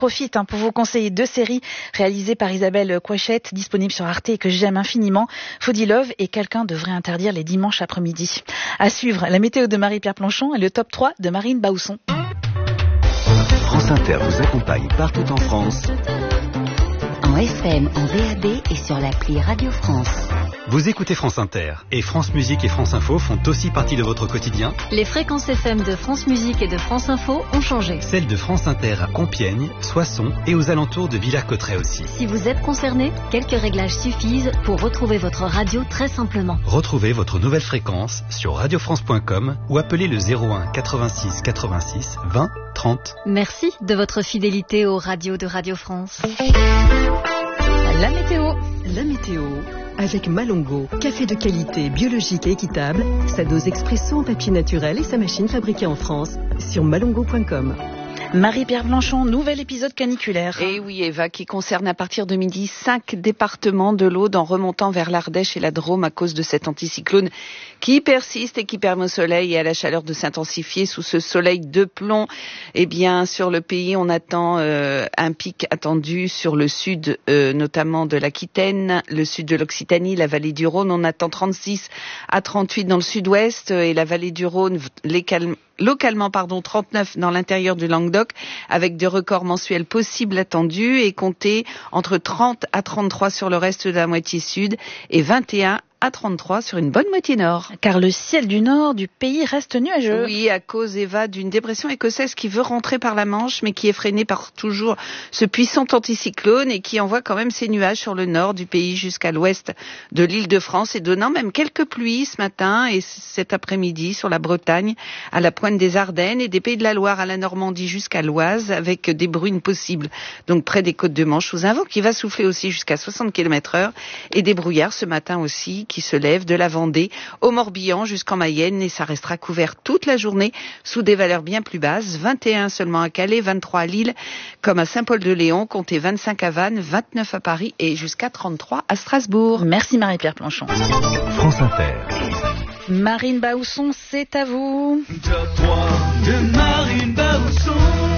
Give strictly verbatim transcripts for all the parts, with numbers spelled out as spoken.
Profite hein, pour vous conseiller deux séries réalisées par Isabelle Coixette, disponibles sur Arte et que j'aime infiniment. Foodie Love et Quelqu'un devrait interdire les dimanches après-midi. À suivre, la météo de Marie-Pierre Planchon et le top trois de Marine Bausson. France Inter vous accompagne partout en France. En F M, en D A B et sur l'appli Radio France. Vous écoutez France Inter et France Musique et France Info font aussi partie de votre quotidien. Les fréquences F M de France Musique et de France Info ont changé. Celles de France Inter à Compiègne, Soissons et aux alentours de Villers-Cotterêts aussi. Si vous êtes concerné, quelques réglages suffisent pour retrouver votre radio très simplement. Retrouvez votre nouvelle fréquence sur radio france point com ou appelez le zéro un quatre-vingt-six quatre-vingt-six vingt trente. Merci de votre fidélité aux radios de Radio France. La météo. La météo. Avec Malongo, café de qualité, biologique et équitable, sa dose expresso en papier naturel et sa machine fabriquée en France sur malongo point com. Marie-Pierre Planchon, nouvel épisode caniculaire. Et oui, Eva, qui concerne à partir de midi cinq départements de l'Aude en remontant vers l'Ardèche et la Drôme à cause de cet anticyclone qui persiste et qui permet au soleil et à la chaleur de s'intensifier. Sous ce soleil de plomb, eh bien, sur le pays, on attend euh, un pic attendu sur le sud, euh, notamment de l'Aquitaine, le sud de l'Occitanie, la vallée du Rhône. On attend trente-six à trente-huit dans le sud-ouest et la vallée du Rhône, les calmes. Localement, pardon, trente-neuf dans l'intérieur du Languedoc, avec des records mensuels possibles attendus et comptés entre trente à trente-trois sur le reste de la moitié sud et vingt et un à trente-trois sur une bonne moitié nord. Car le ciel du nord du pays reste nuageux. Oui, à cause, Eva, d'une dépression écossaise qui veut rentrer par la Manche, mais qui est freinée par toujours ce puissant anticyclone et qui envoie quand même ses nuages sur le nord du pays jusqu'à l'ouest de l'île de France et donnant même quelques pluies ce matin et cet après-midi sur la Bretagne, à la pointe des Ardennes et des Pays de la Loire à la Normandie jusqu'à l'Oise, avec des bruines possibles. Donc près des côtes de Manche, sous un vent qui va souffler aussi jusqu'à soixante kilomètres heure et des brouillards ce matin aussi qui se lèvent de la Vendée au Morbihan jusqu'en Mayenne et ça restera couvert toute la journée sous des valeurs bien plus basses. vingt et un seulement à Calais, vingt-trois à Lille, comme à Saint-Paul-de-Léon, comptez vingt-cinq à Vannes, vingt-neuf à Paris et jusqu'à trente-trois à Strasbourg. Merci Marie-Pierre Planchon. France Inter. Marine Bausson, c'est à vous. Top trois de Marine Bausson.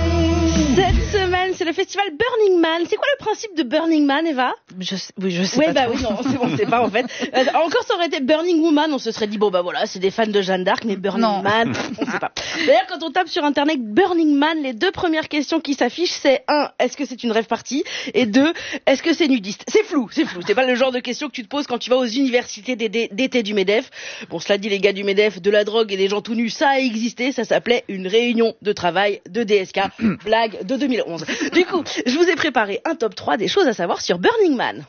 Cette semaine, c'est le festival Burning Man. C'est quoi le principe de Burning Man, Eva? Je sais, oui, je sais ouais, pas. bah trop. oui, non, c'est bon, c'est pas en fait. Euh, encore, ça aurait été Burning Woman, on se serait dit, bon, bah voilà, c'est des fans de Jeanne d'Arc, mais Burning Non. Man, on sait pas. D'ailleurs, quand on tape sur Internet Burning Man, les deux premières questions qui s'affichent, c'est un, est-ce que c'est une rave party? Et deux, est-ce que c'est nudiste? C'est flou, c'est flou. C'est pas le genre de question que tu te poses quand tu vas aux universités d'été du MEDEF. Bon, cela dit, les gars du MEDEF, de la drogue et des gens tout nus, ça a existé, ça s'appelait une réunion de travail de D S K. Blague de deux mille onze. Du coup, je vous ai préparé un top trois des choses à savoir sur Burning Man.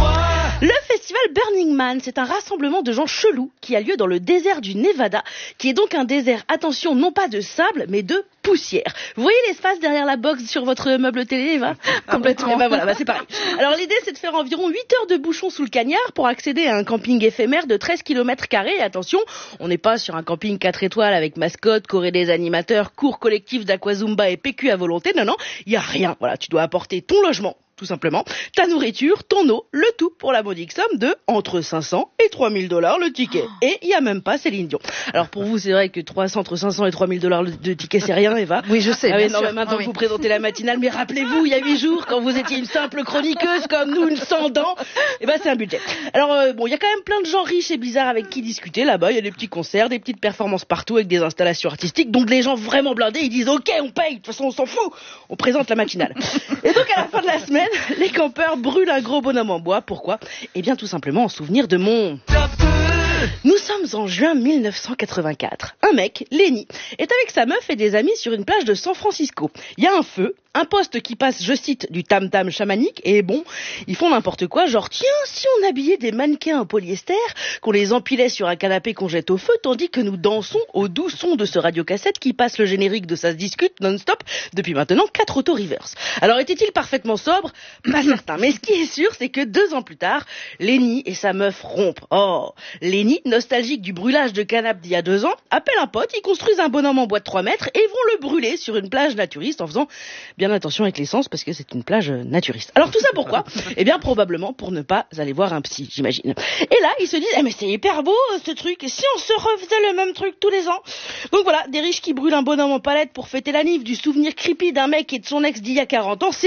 Le festival Burning Man, c'est un rassemblement de gens chelous qui a lieu dans le désert du Nevada, qui est donc un désert, attention, non pas de sable, mais de poussière. Vous voyez l'espace derrière la box sur votre meuble télé, Eva? Complètement. Et ben voilà, bah c'est pareil. Alors l'idée, c'est de faire environ huit heures de bouchon sous le cagnard pour accéder à un camping éphémère de treize kilomètres carrés. Et attention, on n'est pas sur un camping quatre étoiles avec mascotte, choré des animateurs, cours collectif d'aquazumba et P Q à volonté. Non, non, il y a rien. Voilà, tu dois apporter ton logement, tout simplement, ta nourriture, ton eau, le tout pour la modique somme de entre cinq cents et trois mille dollars le ticket. Et il y a même pas Céline Dion. Alors pour vous, c'est vrai que trois cents, entre cinq cents et trois mille dollars de ticket, c'est rien, Eva. Oui, je sais. Ah oui, bien non, sûr. mais maintenant Ah oui. que vous présentez la matinale, mais rappelez-vous, il y a huit jours, quand vous étiez une simple chroniqueuse comme nous, une sans dents, et ben c'est un budget. Alors euh, bon, il y a quand même plein de gens riches et bizarres avec qui discuter là-bas. Il y a des petits concerts, des petites performances partout avec des installations artistiques. Donc les gens vraiment blindés, ils disent OK, on paye. De toute façon, on s'en fout. On présente la matinale. Et donc à la fin de la semaine, les campeurs brûle un gros bonhomme en bois. Pourquoi? Eh bien tout simplement en souvenir de mon... Nous sommes en juin mille neuf cent quatre-vingt-quatre. Un mec, Lenny, est avec sa meuf et des amis sur une plage de San Francisco. Il y a un feu, un poste qui passe, je cite, du tam-tam chamanique, et bon, ils font n'importe quoi, genre tiens, si on habillait des mannequins en polyester, qu'on les empilait sur un canapé qu'on jette au feu, tandis que nous dansons au doux son de ce radiocassette qui passe le générique de Ça se discute non-stop depuis maintenant quatre auto-reverse. Alors était-il parfaitement sobre? Pas certain, mais ce qui est sûr, c'est que deux ans plus tard, Lenny et sa meuf rompent. Oh, Lenny, nostalgique du brûlage de canapé d'il y a deux ans, appelle un pote, ils construisent un bonhomme en bois de trois mètres et vont le brûler sur une plage naturiste en faisant bien attention avec l'essence parce que c'est une plage naturiste. Alors tout ça pourquoi? Eh bien probablement pour ne pas aller voir un psy, j'imagine. Et là, ils se disent eh mais c'est hyper beau ce truc, et si on se refaisait le même truc tous les ans? Donc voilà, des riches qui brûlent un bonhomme en palette pour fêter la nif du souvenir creepy d'un mec et de son ex d'il y a quarante ans, c'est